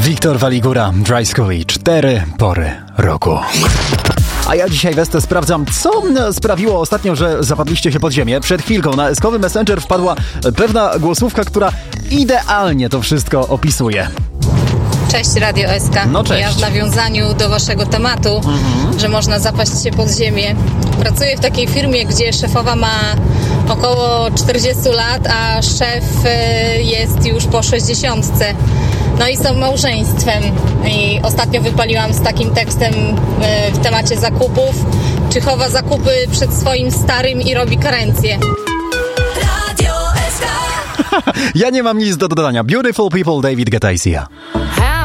Wiktor Waligura, Dry Scully, 4 pory roku. A ja dzisiaj, Westę, sprawdzam, co sprawiło ostatnio, że zapadliście się pod ziemię. Przed chwilką na eskowy Messenger wpadła pewna głosówka, która idealnie to wszystko opisuje. Cześć Radio SK. No cześć. Ja w nawiązaniu do waszego tematu, że można zapaść się pod ziemię. Pracuję w takiej firmie, gdzie szefowa ma około 40 lat, a szef jest już po 60. No i są małżeństwem. I ostatnio wypaliłam z takim tekstem w temacie zakupów. Czy chowa zakupy przed swoim starym i robi karencję. Radio SK. Ja nie mam nic do dodania. Beautiful People, David Guetta.